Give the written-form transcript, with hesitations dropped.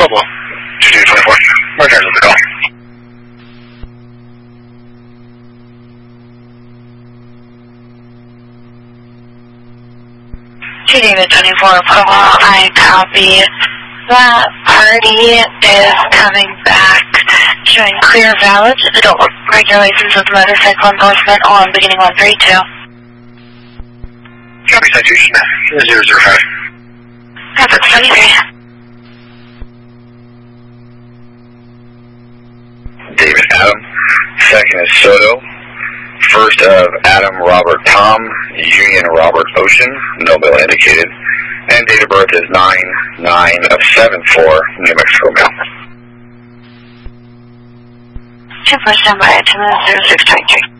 available. 2224. Return to the call. David 24 Provo, I copy. That party is coming back, showing clear valid adult regulations of motorcycle enforcement on beginning 132. Copy citation 005. Traffic 73. David Adam. Second is Soto. First of Adam Robert Tom, Union Robert Ocean, no bill indicated, and date of birth is 9/9/74, New Mexico mail. 2 standby, 10 0623.